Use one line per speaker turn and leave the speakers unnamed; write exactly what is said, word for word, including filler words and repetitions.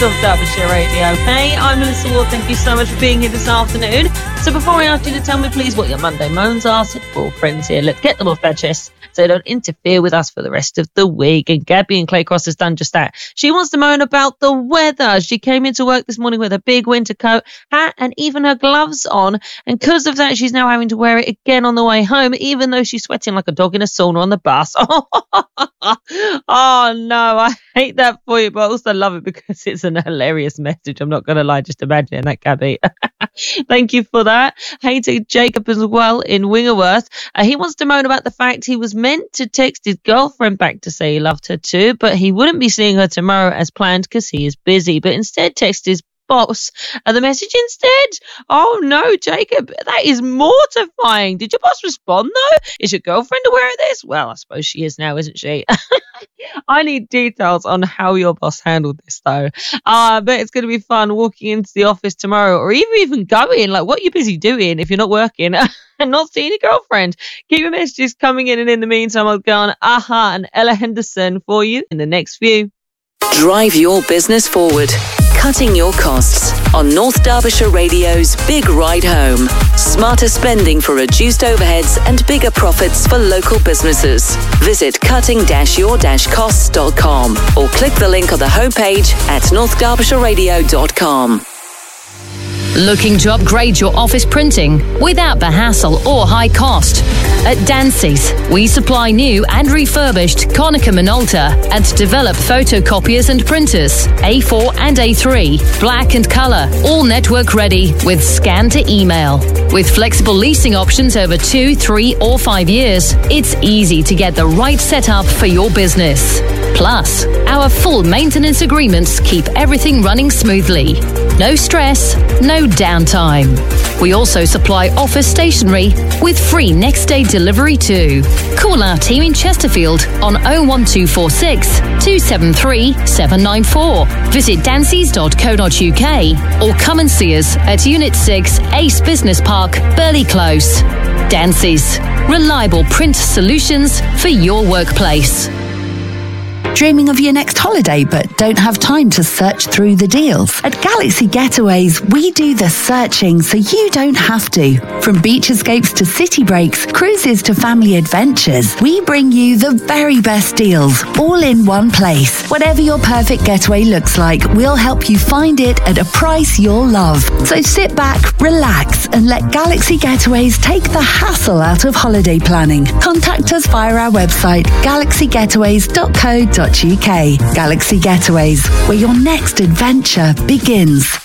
North Derbyshire Radio. Hey, I'm Melissa Ward. Thank you so much for being here this afternoon. So before I ask you to tell me, please, what your Monday moans are, so we're all friends here. Let's get them off our chests so they don't interfere with us for the rest of the week. And Gabby in Claycross has done just that. She wants to moan about the weather. She came into work this morning with a big winter coat, hat, and even her gloves on. And because of that, she's now having to wear it again on the way home, even though she's sweating like a dog in a sauna on the bus. Oh, no, I hate that for you, but I also love it because it's an hilarious message. I'm not going to lie, just imagining that, Gabby. Thank you for that. Hey to Jacob as well in Wingerworth. Uh, he wants to moan about the fact he was meant to text his girlfriend back to say he loved her too, but he wouldn't be seeing her tomorrow as planned because he is busy, but instead text his boss uh, the message instead. Oh no, Jacob, that is mortifying. Did your boss respond though? Is your girlfriend aware of this? Well, I suppose she is now, isn't she? I need details on how your boss handled this though. Uh, I bet it's going to be fun walking into the office tomorrow, or even even going. Like, what are you busy doing if you're not working and not seeing your girlfriend? Keep your messages coming in, and in the meantime, I'll go on Aha and Ella Henderson for you in the next few.
Drive your business forward. Cutting your costs on North Derbyshire Radio's Big Ride Home. Smarter spending for reduced overheads and bigger profits for local businesses. Visit cutting your costs dot com or click the link on the homepage at north derbyshire radio dot com.
Looking to upgrade your office printing without the hassle or high cost? At Dancy's, we supply new and refurbished Konica Minolta and develop photocopiers and printers, A four and A three, black and colour, all network ready with scan to email. With flexible leasing options over two, three or five years, it's easy to get the right setup for your business. Plus, our full maintenance agreements keep everything running smoothly. No stress, no downtime. We also supply office stationery with free next day delivery too. Call our team in Chesterfield on oh one two four six, two seven three, seven nine four. Visit dancys dot co dot uk or come and see us at Unit six, Ace Business Park, Burley Close. Dancy's, reliable print solutions for your workplace.
Dreaming of your next holiday but don't have time to search through the deals? At Galaxy Getaways, we do the searching so you don't have to. From beach escapes to city breaks, cruises to family adventures, we bring you the very best deals, all in one place. Whatever your perfect getaway looks like, we'll help you find it at a price you'll love. So sit back, relax, and let Galaxy Getaways take the hassle out of holiday planning. Contact us via our website, galaxy getaways dot co dot uk. Galaxy Getaways, where your next adventure begins.